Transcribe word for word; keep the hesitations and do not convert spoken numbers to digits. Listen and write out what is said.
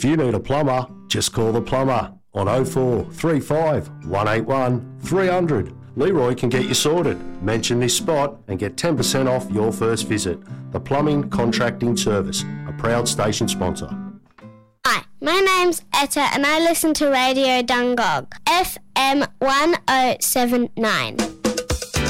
If you need a plumber, just call the plumber on oh four three five, one eight one, three hundred. Leroy can get you sorted. Mention this spot and get ten percent off your first visit. The Plumbing Contracting Service, a proud station sponsor. Hi, my name's Etta and I listen to Radio Dungog, F M one oh seven nine.